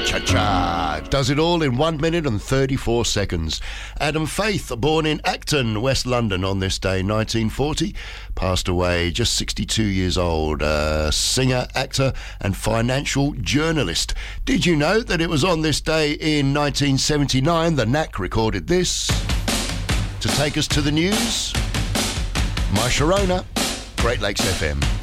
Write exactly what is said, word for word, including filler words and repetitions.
Cha-cha-cha. Does it all in one minute and thirty-four seconds. Adam Faith, born in Acton, West London on this day, nineteen forty, passed away just sixty-two years old. Uh, singer, actor and financial journalist. Did you know that it was on this day in nineteen seventy-nine the Knack recorded this? To take us to the news, My Sharona, Great Lakes F M.